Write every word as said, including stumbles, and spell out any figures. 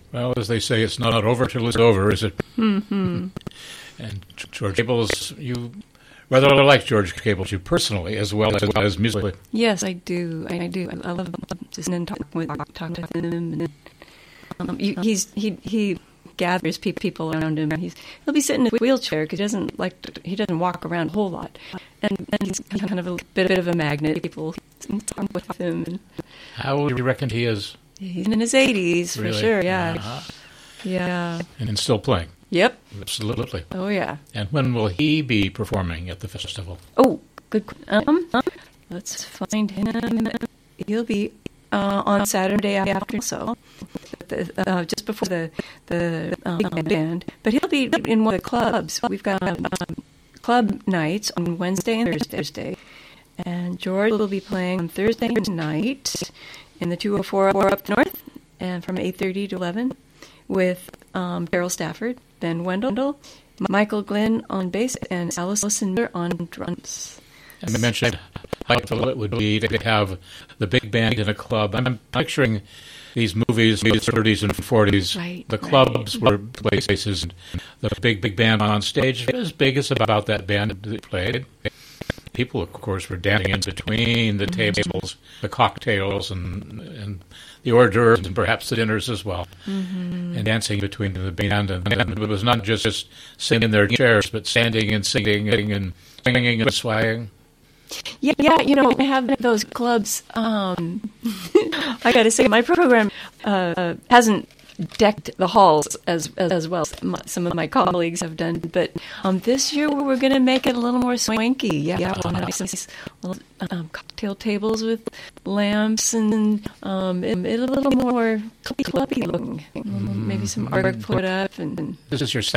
Well, as they say, it's not over till it's over, is it? Mm-hmm. And George Cables, you rather like George Cables, you personally, as well as, as, well as musically. Yes, I do. I, I do. I love just and talk with talk to him. And, um, you, he's he he gathers pe- people around him. He's he'll be sitting in a wheelchair because he doesn't like to, he doesn't walk around a whole lot, and, and he's kind of a bit, bit of a magnet. People talk with him. And how old do you reckon he is? He's in his eighties Really? for sure. Yeah, Uh-huh. yeah, And still playing. yep. Absolutely. Oh yeah. And when will he be performing at the festival? Oh, good. Um, let's find him. He'll be uh, on Saturday after, so uh, just before the the um, band. But he'll be in one of the clubs. We've got um, club nights on Wednesday and Thursday, and George will be playing on Thursday night in the two oh four up north, and from eight thirty to eleven, with um, Beryl Stafford, Ben Wendell, Michael Glenn on bass, and Allison Miller on drums. And I mentioned how helpful it would be to have the big band in a club. I'm picturing these movies, the thirties and forties. Right, the right. clubs were places, and the big, big band on stage, as big as about that band that played. People, of course, were dancing in between the tables, the cocktails, and and the hors d'oeuvres, and perhaps the dinners as well, Mm-hmm. and dancing between the band. And, and it was not just, just sitting in their chairs, but standing and singing and singing and swaying. Yeah, yeah, you know, I have those clubs. Um, I got to say, my program uh, hasn't decked the halls as as, as well as my, some of my colleagues have done. But um, this year we're going to make it a little more swanky. Yeah, yeah, we'll have some little, um, cocktail tables with lamps and um, it, it, a little more clubby looking. Mm-hmm. Maybe some art put up and. This is your